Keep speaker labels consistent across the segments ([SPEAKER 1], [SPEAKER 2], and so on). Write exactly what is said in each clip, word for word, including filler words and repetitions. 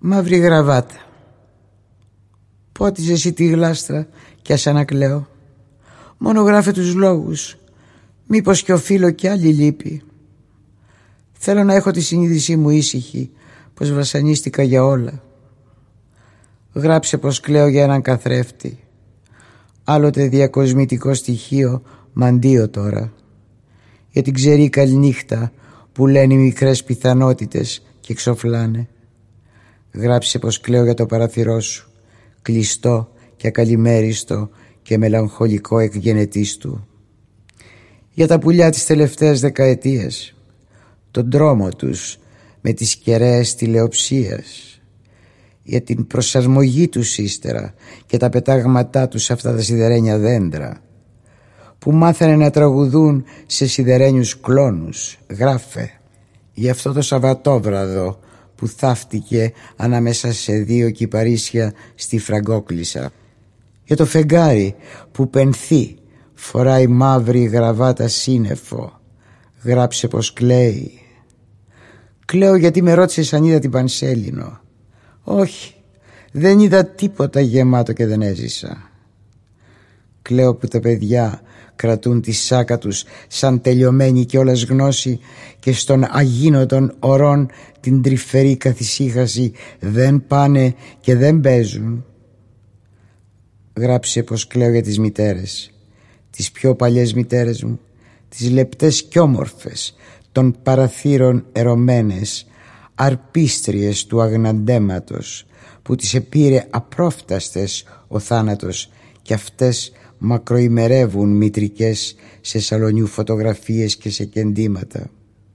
[SPEAKER 1] Μαύρη γραβάτα. Πότιζε εσύ τη γλάστρα κι ας ανακλαίω. Μόνο γράφε τους λόγους. Μήπως κι οφείλω κι άλλη λύπη. Θέλω να έχω τη συνείδησή μου ήσυχη, πως βασανίστηκα για όλα. Γράψε πως κλαίω για έναν καθρέφτη. Άλλοτε διακοσμητικό στοιχείο μαντίο τώρα. Για την ξερή καληνύχτα που λένε οι μικρές πιθανότητες και ξοφλάνε. Γράψε πως κλαίω για το παραθυρό σου, κλειστό και ακαλημέριστο και μελαγχολικό εκγενετής του. Για τα πουλιά της τελευταίας δεκαετίας, τον δρόμο τους με τις κεραίες τηλεοψίας, για την προσαρμογή τους ύστερα και τα πετάγματά τους σε αυτά τα σιδερένια δέντρα που μάθανε να τραγουδούν σε σιδερένιους κλόνους. Γράφε για αυτό το Σαββατόβραδο που θαύτηκε ανάμεσα σε δύο κυπαρίσια στη Φραγκόκλισσα, για το φεγγάρι που πενθεί, φοράει μαύρη γραβάτα σύννεφο. Γράψε πως κλαίει. Κλαίω γιατί με ρώτησες αν είδα την Πανσέλινο. Όχι, δεν είδα τίποτα γεμάτο και δεν έζησα. Κλαίω που τα παιδιά κρατούν τη σάκα τους σαν τελειωμένη και όλας γνώση και στον αγίνωτον ορών την τρυφερή καθησύχαση δεν πάνε και δεν παίζουν. Γράψε πως κλαίω για τις μητέρες, τις πιο παλιές μητέρες μου, τις λεπτές κι όμορφες, των παραθύρων ερωμένες, αρπίστριες του αγναντέματος, που τις επήρε απρόφταστες ο θάνατος κι αυτές μακροημερεύουν μητρικές σε σαλονιού φωτογραφίες και σε κεντήματα.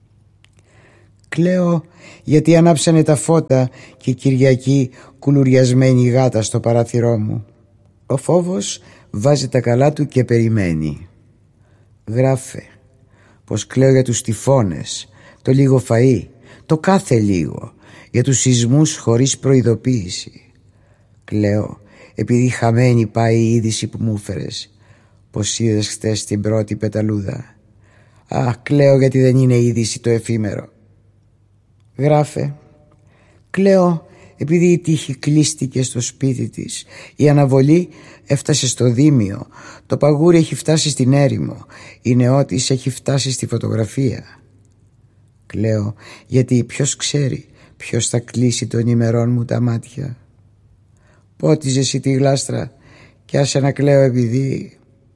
[SPEAKER 1] Κλαίω γιατί ανάψανε τα φώτα και Κυριακή κουλουριασμένη γάτα στο παράθυρό μου. Ο φόβος βάζει τα καλά του και περιμένει. Γράφε πως κλαίω για τους τυφώνες, το λίγο φαΐ, το κάθε λίγο, για τους σεισμούς χωρίς προειδοποίηση. Κλαίω επειδή χαμένη πάει η είδηση που μου έφερες, πως είδες χτες την πρώτη πεταλούδα. Αχ, κλαίω γιατί δεν είναι είδηση το εφήμερο. Γράφε, κλαίω επειδή η τύχη κλείστηκε στο σπίτι της, η αναβολή έφτασε στο Δήμιο, το παγούρι έχει φτάσει στην έρημο, η νεότης έχει φτάσει στη φωτογραφία. Κλαίω γιατί ποιος ξέρει ποιος θα κλείσει των ημερών μου τα μάτια. Πότιζε εσύ τη γλάστρα κι άσε να κλαίω επειδή...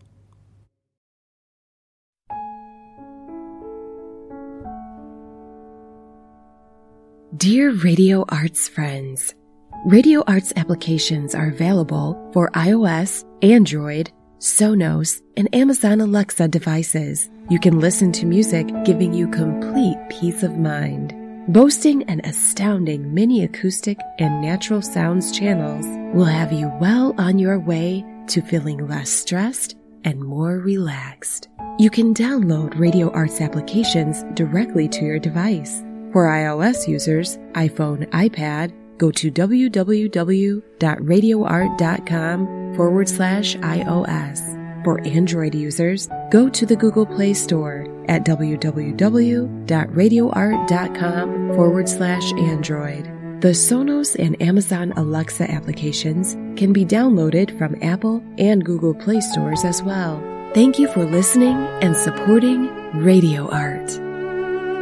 [SPEAKER 2] Dear Radio Arts friends, Radio Arts applications are available for iOS, Android, Sonos, and Amazon Alexa devices. You can listen to music giving you complete peace of mind. Boasting an astounding mini acoustic and natural sounds channels will have you well on your way to feeling less stressed and more relaxed. You can download Radio Arts applications directly to your device. For iOS users, iPhone, iPad, go to www.radioart.com forward slash iOS. For Android users, go to the Google Play Store at www.radioart.com forward slash Android. The Sonos and Amazon Alexa applications can be downloaded from Apple and Google Play stores as well. Thank you for listening and supporting Radio Art.